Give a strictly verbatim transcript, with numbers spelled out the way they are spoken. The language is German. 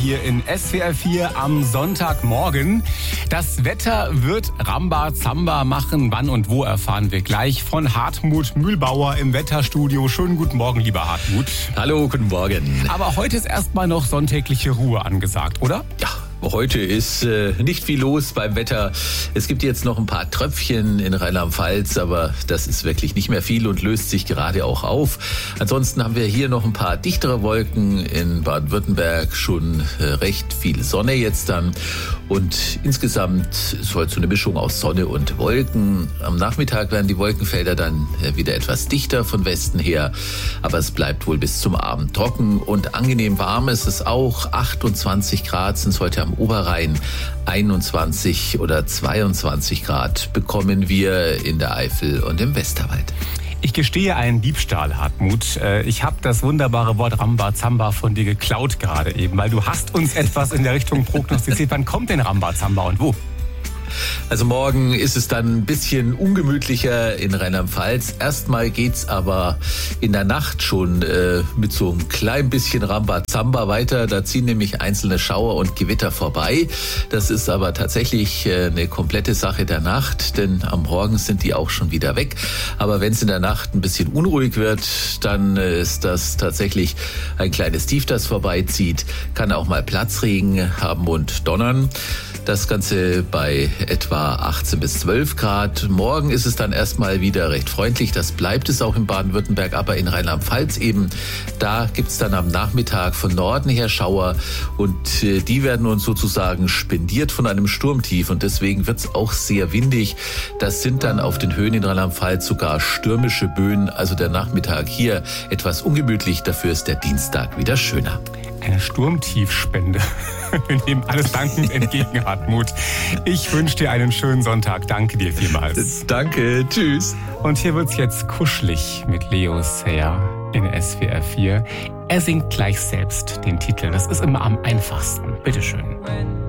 Hier in S W R vier am Sonntagmorgen. Das Wetter wird Rambazamba machen. Wann und wo erfahren wir gleich von Hartmut Mühlbauer im Wetterstudio. Schönen guten Morgen, lieber Hartmut. Hallo, guten Morgen. Aber heute ist erstmal noch sonntägliche Ruhe angesagt, oder? Ja. Heute ist äh, nicht viel los beim Wetter. Es gibt jetzt noch ein paar Tröpfchen in Rheinland-Pfalz, aber das ist wirklich nicht mehr viel und löst sich gerade auch auf. Ansonsten haben wir hier noch ein paar dichtere Wolken, in Baden-Württemberg schon äh, recht viel Sonne jetzt dann. Und insgesamt ist heute so eine Mischung aus Sonne und Wolken. Am Nachmittag werden die Wolkenfelder dann äh, wieder etwas dichter von Westen her, aber es bleibt wohl bis zum Abend trocken und angenehm warm ist es auch. achtundzwanzig Grad sind es heute am Oberrhein, einundzwanzig oder zweiundzwanzig Grad bekommen wir in der Eifel und im Westerwald. Ich gestehe einen Diebstahl, Hartmut. Ich habe das wunderbare Wort Rambazamba von dir geklaut gerade eben, weil du hast uns etwas in der Richtung prognostiziert. Wann kommt denn Rambazamba und wo? Also morgen ist es dann ein bisschen ungemütlicher in Rheinland-Pfalz. Erstmal geht's aber in der Nacht schon äh, mit so einem klein bisschen Rambazamba weiter. Da ziehen nämlich einzelne Schauer und Gewitter vorbei. Das ist aber tatsächlich äh, eine komplette Sache der Nacht, denn am Morgen sind die auch schon wieder weg. Aber wenn es in der Nacht ein bisschen unruhig wird, dann äh, ist das tatsächlich ein kleines Tief, das vorbeizieht. Kann auch mal Platzregen haben und donnern. Das Ganze bei etwa achtzehn bis zwölf Grad. Morgen ist es dann erstmal wieder recht freundlich. Das bleibt es auch in Baden-Württemberg, aber in Rheinland-Pfalz eben. Da gibt's dann am Nachmittag von Norden her Schauer und äh, die werden uns sozusagen spendiert von einem Sturmtief und deswegen wird's auch sehr windig. Das sind dann auf den Höhen in Rheinland-Pfalz sogar stürmische Böen. Also der Nachmittag hier etwas ungemütlich, dafür ist der Dienstag wieder schöner. Eine Sturmtiefspende. Wir nehmen alles dankend entgegen, Hartmut. Ich wünsche dir einen schönen Sonntag. Danke dir vielmals. Danke, tschüss. Und hier wird's jetzt kuschelig mit Leo Sayer in S W R vier. Er singt gleich selbst den Titel. Das ist immer am einfachsten. Bitteschön.